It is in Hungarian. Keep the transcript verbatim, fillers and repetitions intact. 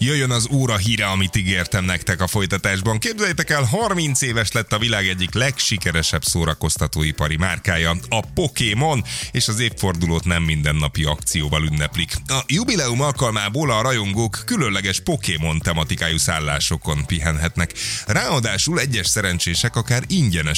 Jöjjön az óra híre, amit ígértem nektek a folytatásban. Képzeljétek el, harminc éves lett a világ egyik legsikeresebb szórakoztatóipari márkája, a Pokémon, és az évfordulót nem mindennapi akcióval ünneplik. A jubileum alkalmából a rajongók különleges Pokémon tematikájú szállásokon pihenhetnek. Ráadásul egyes szerencsések akár ingyenes